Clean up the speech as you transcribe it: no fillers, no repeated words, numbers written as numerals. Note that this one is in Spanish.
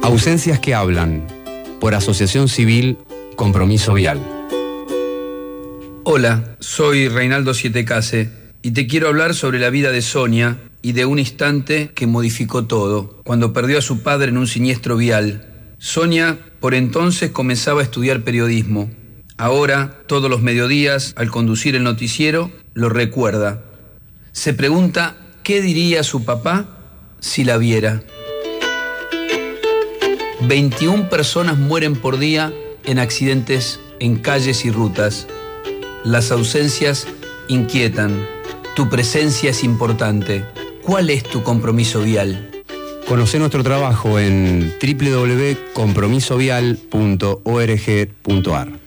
Ausencias que hablan, por Asociación Civil Compromiso Vial. Hola, soy Reinaldo Sietecase y te quiero hablar sobre la vida de Sonia y de un instante que modificó todo, cuando perdió a su padre en un siniestro vial. Sonia, por entonces, comenzaba a estudiar periodismo. Ahora, todos los mediodías, al conducir el noticiero, lo recuerda. Se pregunta qué diría su papá si la viera. 21 personas mueren por día en accidentes en calles y rutas. Las ausencias inquietan. Tu presencia es importante. ¿Cuál es tu compromiso vial? Conoce nuestro trabajo en www.compromisovial.org.ar.